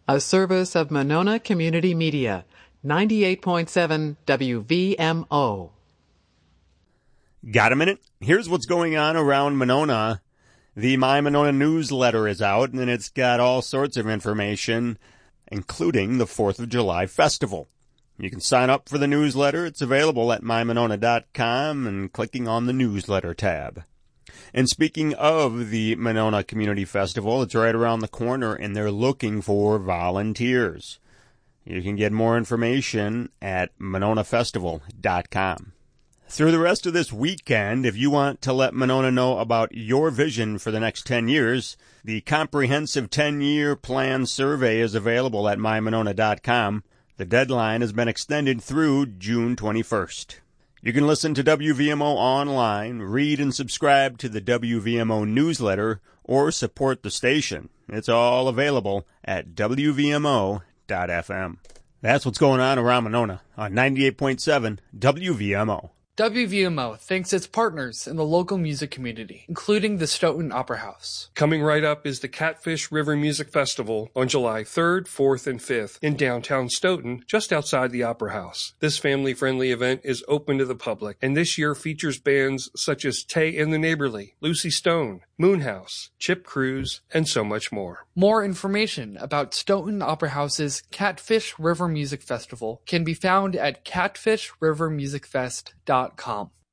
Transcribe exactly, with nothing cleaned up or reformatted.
A service of Monona Community Media, ninety-eight point seven W V M O. Got a minute? Here's what's going on around Monona. The My Monona newsletter is out, and it's got all sorts of information, including the fourth of July festival. You can sign up for the newsletter. It's available at my monona dot com and clicking on the newsletter tab. And speaking of the Monona Community Festival, it's right around the corner, and they're looking for volunteers. You can get more information at monona festival dot com. Through the rest of this weekend, if you want to let Monona know about your vision for the next ten years, the comprehensive ten-year plan survey is available at my monona dot com. The deadline has been extended through June twenty-first. You can listen to W V M O online, read and subscribe to the W V M O newsletter, or support the station. It's all available at w v m o dot f m. That's what's going on around Monona on ninety-eight point seven W V M O. W V M O thanks its partners in the local music community, including the Stoughton Opera House. Coming right up is the Catfish River Music Festival on July third, fourth, and fifth in downtown Stoughton, just outside the Opera House. This family-friendly event is open to the public, and this year features bands such as Tay and the Neighborly, Lucy Stone, Moonhouse, Chip Cruz, and so much more. More information about Stoughton Opera House's Catfish River Music Festival can be found at catfish river music fest dot com.